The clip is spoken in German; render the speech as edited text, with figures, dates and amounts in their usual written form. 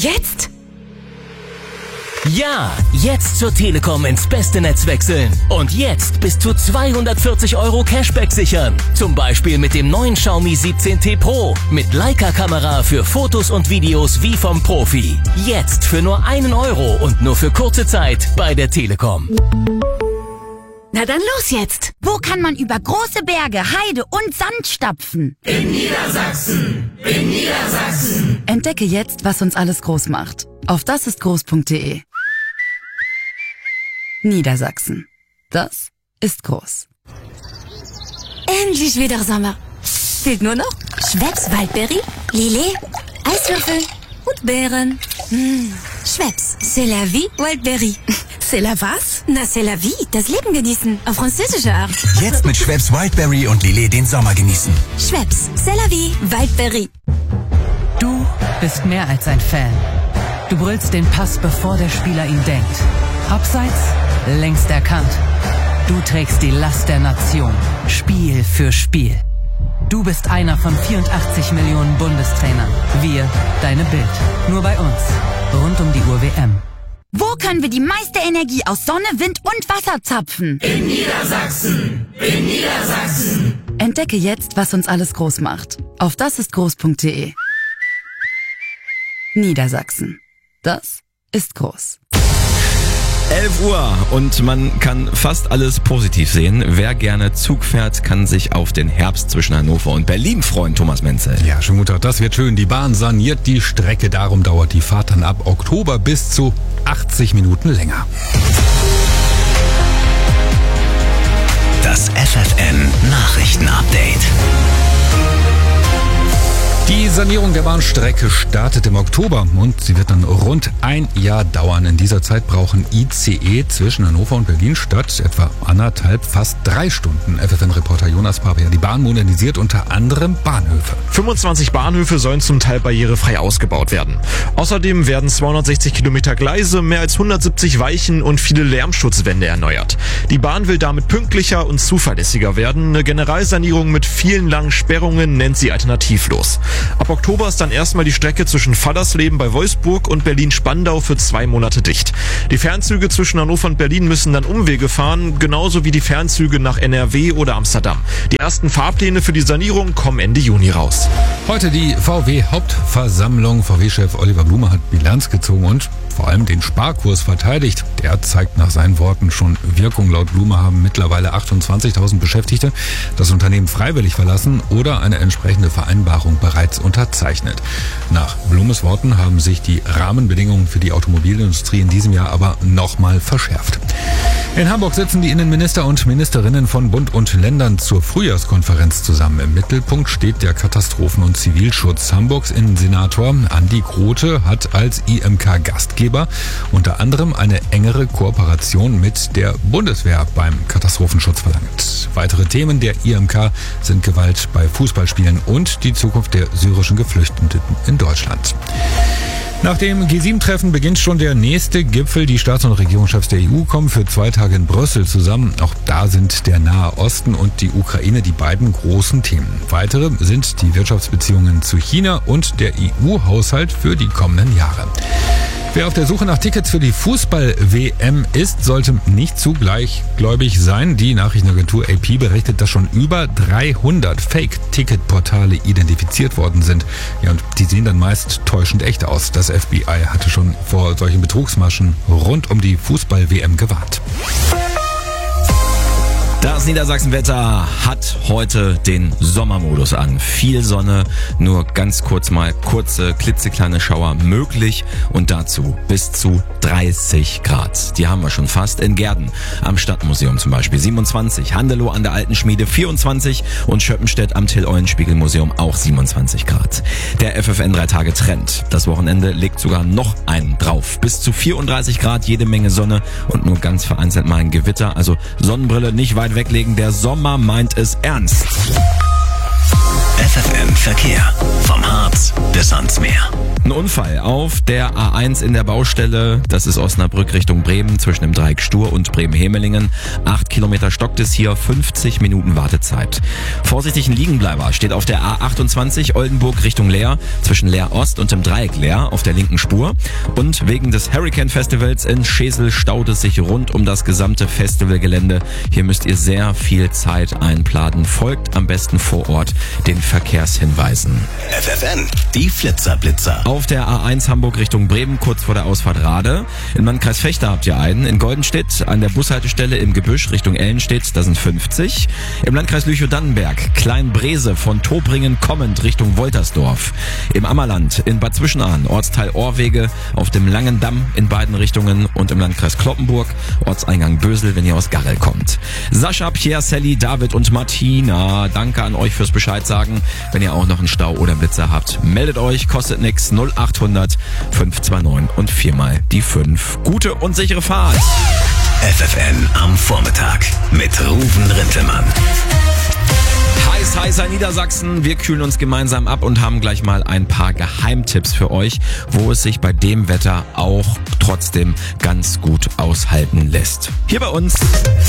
Jetzt? Ja, jetzt zur Telekom ins beste Netz wechseln. Und jetzt bis zu 240 € Cashback sichern. Zum Beispiel mit dem neuen Xiaomi 17T Pro. Mit Leica-Kamera für Fotos und Videos wie vom Profi. Jetzt für nur 1 € und nur für kurze Zeit bei der Telekom. Na dann los jetzt! Wo kann man über große Berge, Heide und Sand stapfen? In Niedersachsen! In Niedersachsen! Entdecke jetzt, was uns alles groß macht. Auf dasistgroß.de. Niedersachsen. Das ist groß. Endlich wieder Sommer. Fehlt nur noch Schweppes Waldberry, Lillet, Eiswürfel und Beeren. Schweppes, c'est la vie, Waldberry. C'est la was? Na, c'est la vie, das Leben genießen. Auf französische Art. Jetzt mit Schweppes Wildberry und Lillet den Sommer genießen. Schweppes, c'est la vie, Waldberry. Du bist mehr als ein Fan. Du brüllst den Pass, bevor der Spieler ihn denkt. Abseits, längst erkannt. Du trägst die Last der Nation, Spiel für Spiel. Du bist einer von 84 Millionen Bundestrainern. Wir, deine Bild. Nur bei uns. Rund um die Uhr WM. Wo können wir die meiste Energie aus Sonne, Wind und Wasser zapfen? In Niedersachsen! In Niedersachsen! Entdecke jetzt, was uns alles groß macht. Auf dasistgroß.de. Niedersachsen. Das ist groß. 11 Uhr und man kann fast alles positiv sehen. Wer gerne Zug fährt, kann sich auf den Herbst zwischen Hannover und Berlin freuen, Thomas Menzel. Ja, schönen guten Tag, das wird schön. Die Bahn saniert die Strecke, darum dauert die Fahrt dann ab Oktober bis zu 80 Minuten länger. Das FFN-Nachrichten-Update. Die Sanierung der Bahnstrecke startet im Oktober und sie wird dann rund ein Jahr dauern. In dieser Zeit brauchen ICE zwischen Hannover und Berlin statt etwa 1,5, fast 3 Stunden. FFN-Reporter Jonas Pape. Die Bahn modernisiert unter anderem Bahnhöfe. 25 Bahnhöfe sollen zum Teil barrierefrei ausgebaut werden. Außerdem werden 260 Kilometer Gleise, mehr als 170 Weichen und viele Lärmschutzwände erneuert. Die Bahn will damit pünktlicher und zuverlässiger werden. Eine Generalsanierung mit vielen langen Sperrungen nennt sie alternativlos. Ab Oktober ist dann erstmal die Strecke zwischen Fallersleben bei Wolfsburg und Berlin-Spandau für 2 Monate dicht. Die Fernzüge zwischen Hannover und Berlin müssen dann Umwege fahren, genauso wie die Fernzüge nach NRW oder Amsterdam. Die ersten Fahrpläne für die Sanierung kommen Ende Juni raus. Heute die VW-Hauptversammlung. VW-Chef Oliver Blume hat Bilanz gezogen und vor allem den Sparkurs verteidigt. Der zeigt nach seinen Worten schon Wirkung. Laut Blume haben mittlerweile 28.000 Beschäftigte das Unternehmen freiwillig verlassen oder eine entsprechende Vereinbarung bereits unterzeichnet. Nach Blumes Worten haben sich die Rahmenbedingungen für die Automobilindustrie in diesem Jahr aber nochmal verschärft. In Hamburg sitzen die Innenminister und Ministerinnen von Bund und Ländern zur Frühjahrskonferenz zusammen. Im Mittelpunkt steht der Katastrophen- und Zivilschutz. Hamburgs Innensenator Andi Grote hat als IMK-Gastgeber unter anderem eine engere Kooperation mit der Bundeswehr beim Katastrophenschutz verlangt. Weitere Themen der IMK sind Gewalt bei Fußballspielen und die Zukunft der syrischen Geflüchteten in Deutschland. Nach dem G7-Treffen beginnt schon der nächste Gipfel. Die Staats- und Regierungschefs der EU kommen für 2 Tage in Brüssel zusammen. Auch da sind der Nahe Osten und die Ukraine die beiden großen Themen. Weitere sind die Wirtschaftsbeziehungen zu China und der EU-Haushalt für die kommenden Jahre. Wer auf der Suche nach Tickets für die Fußball-WM ist, sollte nicht zu gleichgläubig sein. Die Nachrichtenagentur AP berichtet, dass schon über 300 Fake-Ticket-Portale identifiziert worden sind. Ja, und die sehen dann meist täuschend echt aus. Das FBI hatte schon vor solchen Betrugsmaschen rund um die Fußball-WM gewarnt. Das Niedersachsenwetter hat heute den Sommermodus an. Viel Sonne, nur ganz kurz mal kurze, klitzekleine Schauer möglich und dazu bis zu 30 Grad. Die haben wir schon fast in Gehrden am Stadtmuseum zum Beispiel 27, Handelow an der Alten Schmiede 24 und Schöppenstedt am Till-Eulenspiegel-Museum auch 27 Grad. Der FFN 3-Tage-Trend. Das Wochenende legt sogar noch einen drauf. Bis zu 34 Grad, jede Menge Sonne und nur ganz vereinzelt mal ein Gewitter. Also Sonnenbrille nicht weit weglegen, der Sommer meint es ernst. FFN Verkehr. Vom Harz bis ans Meer. Ein Unfall auf der A1 in der Baustelle. Das ist Osnabrück Richtung Bremen zwischen dem Dreieck Stur und Bremen-Hemelingen. 8 Kilometer stockt es hier, 50 Minuten Wartezeit. Vorsichtig, ein Liegenbleiber steht auf der A28 Oldenburg Richtung Leer zwischen Leer Ost und dem Dreieck Leer auf der linken Spur. Und wegen des Hurricane Festivals in Schesel staut es sich rund um das gesamte Festivalgelände. Hier müsst ihr sehr viel Zeit einplanen. Folgt am besten vor Ort den Verkehrshinweisen. FFN, die Flitzer-Blitzer. Auf der A1 Hamburg Richtung Bremen, kurz vor der Ausfahrt Rade. Im Landkreis Vechta habt ihr einen. In Goldenstedt an der Bushaltestelle im Gebüsch Richtung Ellenstedt, da sind 50. Im Landkreis Lüchow-Dannenberg, Kleinbrese von Tobringen kommend Richtung Woltersdorf. Im Ammerland in Bad Zwischenahn, Ortsteil Ohrwege auf dem Langen Damm in beiden Richtungen und im Landkreis Cloppenburg, Ortseingang Bösel, wenn ihr aus Garrel kommt. Sascha, Pierre, Sally, David und Martina, danke an euch fürs Bescheid sagen. Wenn ihr auch noch einen Stau oder Blitzer habt, meldet euch, kostet nix, 0800 529 und 4 mal die 5. Gute und sichere Fahrt. FFN am Vormittag mit Ruven Rintelmann. Heißer Niedersachsen. Wir kühlen uns gemeinsam ab und haben gleich mal ein paar Geheimtipps für euch, wo es sich bei dem Wetter auch trotzdem ganz gut aushalten lässt. Hier bei uns.